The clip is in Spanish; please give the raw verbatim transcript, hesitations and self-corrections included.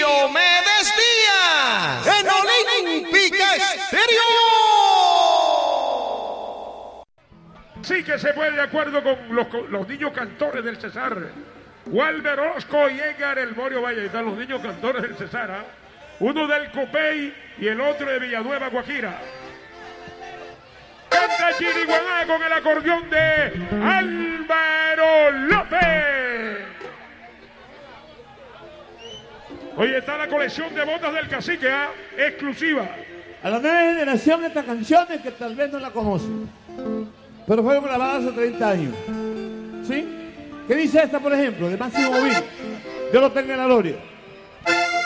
Diomedes Díaz en Olímpica Estéreo. Sí que se puede de acuerdo con los, con los niños cantores del Cesar. Walter Orozco y Edgar El Morio Valle. Ahí están los niños cantores del Cesar, ¿eh? Uno del Copey y el otro de Villanueva, Guajira. Canta Chiriguaná con el acordeón de Álvaro López. Hoy está la colección de botas del cacique, ¿eh? Exclusiva. A la nueva generación estas canciones que tal vez no la conocen, pero fueron grabadas hace treinta años. ¿Sí? ¿Qué dice esta, por ejemplo, de Máximo Villa? Yo lo tengo en la gloria.